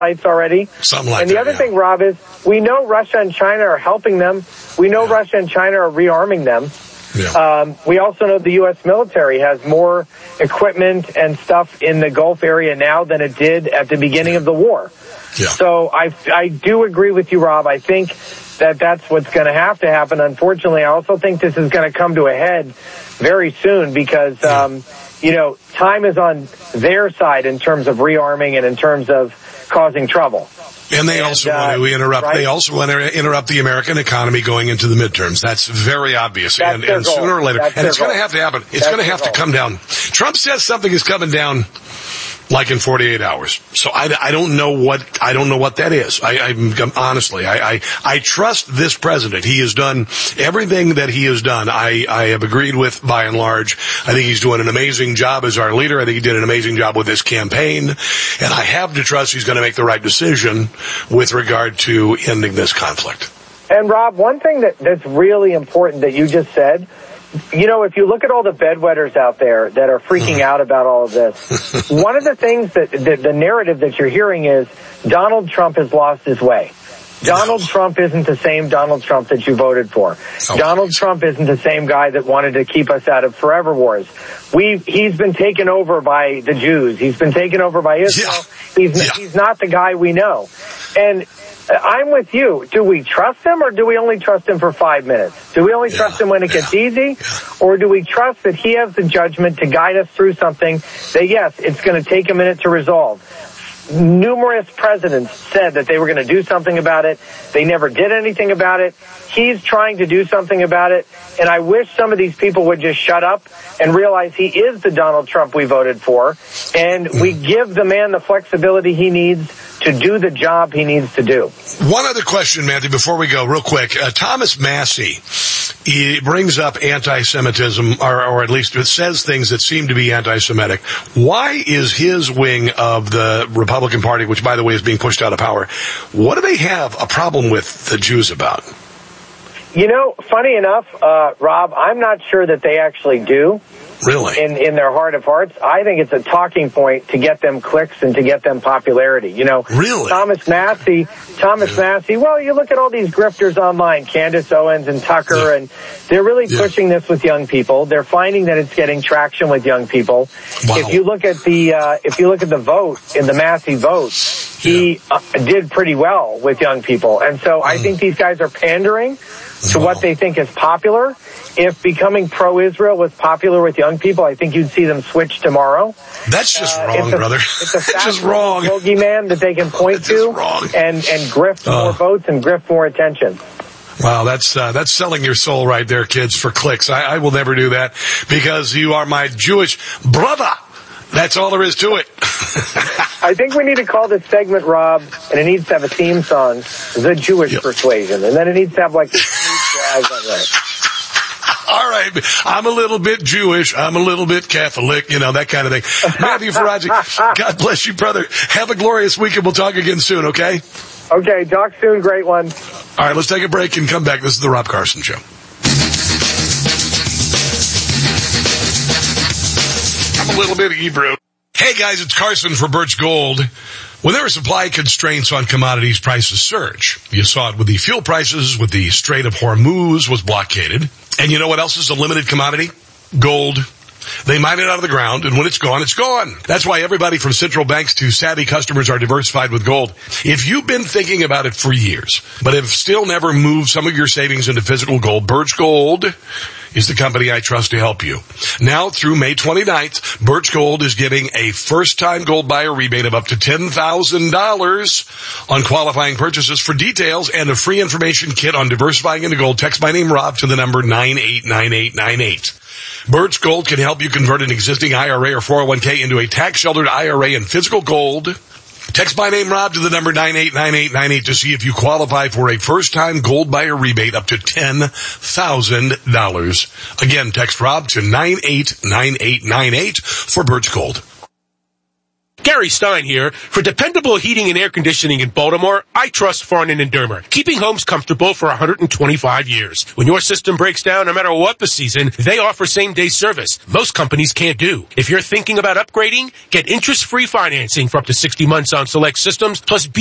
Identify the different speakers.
Speaker 1: sites already.
Speaker 2: Something like
Speaker 1: and the other thing, Rob, is we know Russia and China are helping them. We know Russia and China are rearming them.
Speaker 2: Yeah.
Speaker 1: We also know the U.S. military has more equipment and stuff in the Gulf area now than it did at the beginning of the war.
Speaker 2: Yeah.
Speaker 1: So I do agree with you, Rob. I think that's what's going to have to happen. Unfortunately, I also think this is going to come to a head very soon because, time is on their side in terms of rearming and in terms of causing trouble.
Speaker 2: And they also want to interrupt.
Speaker 1: Right?
Speaker 2: They also want to interrupt the American economy going into the midterms. That's very obvious.
Speaker 1: That's
Speaker 2: and sooner or later,
Speaker 1: and
Speaker 2: it's going to have to happen. It's going to have to come down. Trump says something is coming down, like in 48 hours. So I don't know what that is. Honestly, I trust this president. He has done everything that he has done. I have agreed with by and large. I think he's doing an amazing job as our leader. I think he did an amazing job with this campaign. And I have to trust he's going to make the right decision with regard to ending this conflict.
Speaker 1: And Rob, one thing that's really important that you just said, if you look at all the bedwetters out there that are freaking out about all of this, one of the things that the narrative that you're hearing is Donald Trump has lost his way. Donald Trump isn't the same Donald Trump that you voted for. Donald Trump isn't the same guy that wanted to keep us out of forever wars. He's been taken over by the Jews. He's been taken over by Israel. He's not the guy we know. And I'm with you. Do we trust him or do we only trust him for 5 minutes? Do we only trust him when it gets easy? Or do we trust that he has the judgment to guide us through something that, yes, it's going to take a minute to resolve? Numerous presidents said that they were going to do something about it. They never did anything about it. He's trying to do something about it. And I wish some of these people would just shut up and realize he is the Donald Trump we voted for. And we give the man the flexibility he needs to do the job he needs to do.
Speaker 2: One other question, Matthew, before we go, real quick. Thomas Massey, he brings up anti-Semitism, or at least it says things that seem to be anti-Semitic. Why is his wing of the Republican Party, which, by the way, is being pushed out of power, what do they have a problem with the Jews about?
Speaker 1: Funny enough, Rob, I'm not sure that they actually do.
Speaker 2: Really?
Speaker 1: In their heart of hearts. I think it's a talking point to get them clicks and to get them popularity.
Speaker 2: Really?
Speaker 1: Thomas Massey, well, you look at all these grifters online, Candace Owens and Tucker, and they're really pushing this with young people. They're finding that it's getting traction with young people.
Speaker 2: Wow.
Speaker 1: If you look at the vote, in the Massey vote, he did pretty well with young people. And so I think these guys are pandering to what they think is popular. If becoming pro-Israel was popular with young people, I think you'd see them switch tomorrow. That's
Speaker 2: just wrong, brother.
Speaker 1: It's a
Speaker 2: That's just wrong.
Speaker 1: Bogeyman that they can point to and grift more votes and grift more attention.
Speaker 2: Wow, that's selling your soul right there, kids, for clicks. I will never do that because you are my Jewish brother. That's all there is to it.
Speaker 1: I think we need to call this segment, Rob, and it needs to have a theme song, The Jewish Persuasion. And then it needs to have, like, the smooth jazz on it.
Speaker 2: All right. I'm a little bit Jewish. I'm a little bit Catholic, that kind of thing. Matthew Faraji, God bless you, brother. Have a glorious weekend. We'll talk again soon, okay?
Speaker 1: Okay, talk soon. Great one.
Speaker 2: All right, let's take a break and come back. This is the Rob Carson Show. I'm a little bit Hebrew. Hey, guys, it's Carson for Birch Gold. When there are supply constraints on commodities, prices surge. You saw it with the fuel prices, with the Strait of Hormuz was blockaded. And you know what else is a limited commodity? Gold. They mine it out of the ground, and when it's gone, it's gone. That's why everybody from central banks to savvy customers are diversified with gold. If you've been thinking about it for years, but have still never moved some of your savings into physical gold, Birch Gold is the company I trust to help you. Now through May 29th, Birch Gold is giving a first-time gold buyer rebate of up to $10,000 on qualifying purchases. For details and a free information kit on diversifying into gold, text my name, Rob, to the number 989898. Birch Gold can help you convert an existing IRA or 401k into a tax-sheltered IRA in physical gold. Text my name, Rob, to the number 989898 to see if you qualify for a first-time gold buyer rebate up to $10,000. Again, text Rob to 989898 for Birch Gold.
Speaker 3: Gary Stein here. For dependable heating and air conditioning in Baltimore, I trust Farnan & Dermer, keeping homes comfortable for 125 years. When your system breaks down, no matter what the season, they offer same-day service. Most companies can't do. If you're thinking about upgrading, get interest-free financing for up to 60 months on select systems, plus